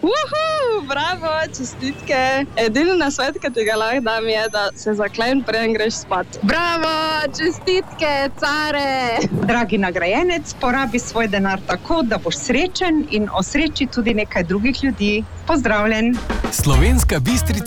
Bravo, čestitke. Edini nasvet, ki ti ga lahko dam, je, da se zakleni, preden greš spat. Bravo, čestitke, care. Dragi nagrajenec, porabi svoj denar tako, da boš srečen in osreči tudi nekaj drugih ljudi. Pozdravljen. Slovenska Bistrica